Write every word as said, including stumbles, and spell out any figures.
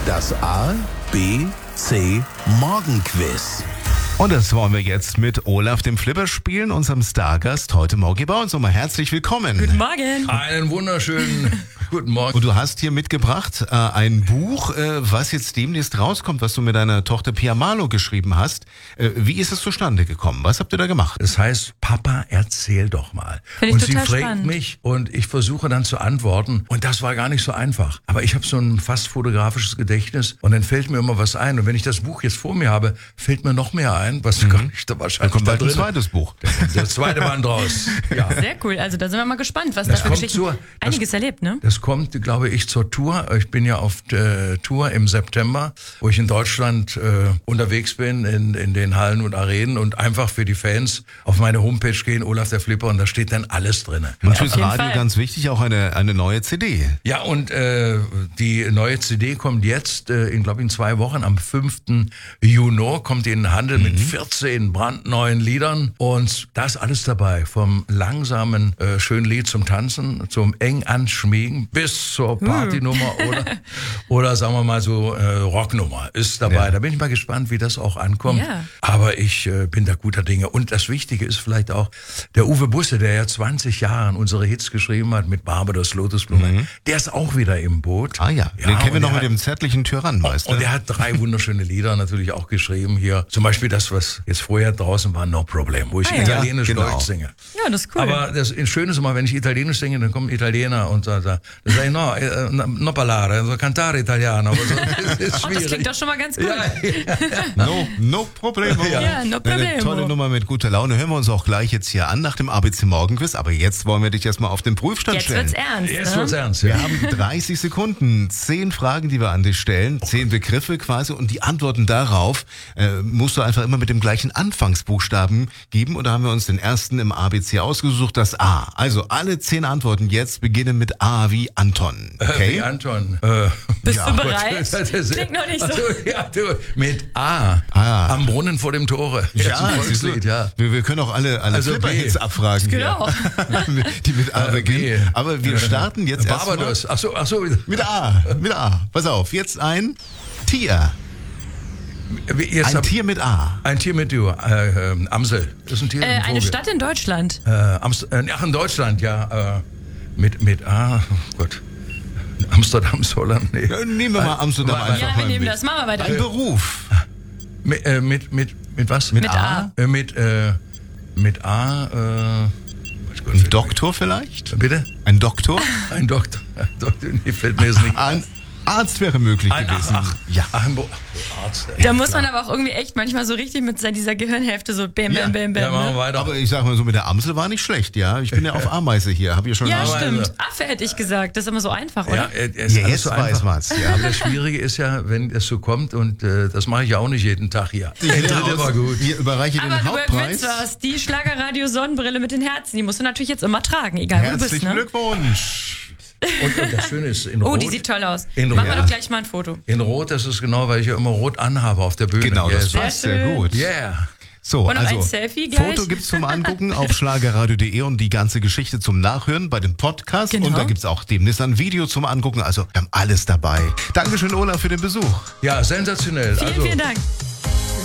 Das A, B, C Morgenquiz. Und das wollen wir jetzt mit Olaf dem Flipper spielen, unserem Stargast heute Morgen. Bei uns nochmal herzlich willkommen. Guten Morgen. Einen wunderschönen guten Morgen. Und du hast hier mitgebracht äh, ein Buch, äh, was jetzt demnächst rauskommt, was du mit deiner Tochter Pia Marlow geschrieben hast. Äh, wie ist es zustande gekommen? Was habt ihr da gemacht? Es heißt, Papa, erzähl doch mal. Finde ich und total sie fragt spannend. mich und ich versuche dann zu antworten. Und das war gar nicht so einfach. Aber ich habe so ein fast fotografisches Gedächtnis und dann fällt mir immer was ein. Und wenn ich das Buch jetzt vor mir habe, fällt mir noch mehr ein, was mhm. gar nicht da Da wahrscheinlich kommt da bald ein drin. zweites Buch. Das zweite Band raus. Ja. Sehr cool. Also da sind wir mal gespannt, was Das da für kommt Geschichten... zur- das- Einiges erlebt, ne? Das kommt, glaube ich, zur Tour. Ich bin ja auf äh, Tour im September, wo ich in Deutschland äh, unterwegs bin, in, in den Hallen und Arenen und einfach für die Fans auf meine Homepage gehen, Olaf der Flipper, und da steht dann alles drin. Und fürs jeden Radio Fall. ganz wichtig, auch eine, eine neue C D. Ja, und äh, die neue C D kommt jetzt, äh, in glaube ich, in zwei Wochen, am fünften Juni, kommt in den Handel mit vierzehn brandneuen Liedern. Und da ist alles dabei, vom langsamen, äh, schönen Lied zum Tanzen, zum eng anschmiegen, bis zur Partynummer oder, oder sagen wir mal so äh, Rocknummer ist dabei. Ja. Da bin ich mal gespannt, wie das auch ankommt. Ja. Aber ich äh, bin da guter Dinge. Und das Wichtige ist vielleicht auch, der Uwe Busse, der ja zwanzig Jahre unsere Hits geschrieben hat mit Barbados, Lotusblume, der ist auch wieder im Boot. Ah ja, den kennen wir und noch der mit hat- dem zärtlichen Tyrannenmeister. Und er hat drei wunderschöne Lieder natürlich auch geschrieben hier. Zum Beispiel das, was jetzt vorher draußen war, No Problem, wo ich Ah ja. italienisch Ja, genau. Deutsch singe. Ja, das ist cool. Aber das Schöne ist immer, wenn ich italienisch singe, dann kommen Italiener und sagen, da sage ich, no, eh, no parlare, also cantare italiano. Aber so, das ist oh, das schwierig. klingt doch schon mal ganz gut. Ja, No, no problemo. Ja, no Eine problemo. tolle Nummer mit guter Laune. Hören wir uns auch gleich jetzt hier an nach dem A B C Morgenquiz. Aber jetzt wollen wir dich erstmal auf den Prüfstand Jetzt stellen. wird's ernst, jetzt ne? wird's ernst. Wir Ja. haben dreißig Sekunden, zehn Fragen, die wir an dich stellen, zehn Begriffe quasi und die Antworten darauf äh, musst du einfach immer mit dem gleichen Anfangsbuchstaben geben und da haben wir uns den ersten im A B C ausgesucht, das A. Also alle zehn Antworten jetzt beginnen mit A wie Anton. Okay? Wie Anton. Äh, Bist ja, du Gott, bereit? das ist- Klingt noch nicht so. Ach ja, du, mit A. Ah. Am Brunnen vor dem Tore. Das ist ein siehst du, Volkslied, ja. Wir, wir können auch alle, alle Also B. Flipper-Hits abfragen. Genau. Hier, die mit A Äh, beginnen. B. Aber wir starten jetzt erstmal Barbados. Ach so, ach so. mit A. Mit A. Pass auf, jetzt ein Tier. Jetzt Ein hab- Tier mit A. Ein Tier mit du, äh, ähm, Amsel. Das ist ein Tier. Äh, ein eine Vogel. Stadt in Deutschland. Äh, Amst äh, ach, in Deutschland, ja. Äh, mit, mit A, oh Gott. Amsterdam, Holland, nee. Ja, Nehmen wir mal Amsterdam Ja, einfach Ja, mal wir nehmen mit. das. Machen wir weiter. Ein Beruf. Mit, äh, mit, mit, mit was? Mit A. Äh, mit, äh, mit A, äh, weiß Gott, Ein Doktor vielleicht? Bitte? Ein Doktor? Ein Doktor. Ein Doktor, nee, fällt mir jetzt nicht. Ein Arzt wäre möglich Ein, gewesen. ach, ach, Ja. ach, ein Bo- Arzt. Da muss man aber auch irgendwie echt manchmal so richtig mit dieser Gehirnhälfte so bam, ja, bam, bam, ja, bam. machen wir ne? weiter. Aber ich sag mal so, mit der Amsel war nicht schlecht, ja. Ich bin ja auf Ameise hier, hab hier schon Ja, Ameise. stimmt. Affe hätte ich gesagt. Das ist immer so einfach, ja, oder? äh, es ist Ja, alles jetzt so weiß einfach. man's, ja. Aber das Schwierige ist ja, wenn es so kommt, und äh, das mache ich ja auch nicht jeden Tag hier. Ja, Der dritte war gut. Hier überreiche Aber den du Hauptpreis. gewinnst was. Die Schlagerradio Sonnenbrille mit den Herzen. Die musst du natürlich jetzt immer tragen, egal wo du bist. Herzlichen Ne? Glückwunsch. Und, und das Schöne ist, in Oh, Rot, die sieht toll aus. In Machen wir Rot. doch gleich mal ein Foto. in Rot, das ist genau, weil ich ja immer Rot anhabe auf der Bühne. Genau, das yes. passt sehr schön. gut. Yeah. So, Und noch also ein Selfie gleich? Foto gibt's zum Angucken auf schlagerradio punkt de und die ganze Geschichte zum Nachhören bei dem Podcast. Genau. Und da gibt's auch demnächst ein Video zum Angucken. Also wir haben alles dabei. Dankeschön, Olaf, für den Besuch. Ja, sensationell. Vielen, also, vielen Dank.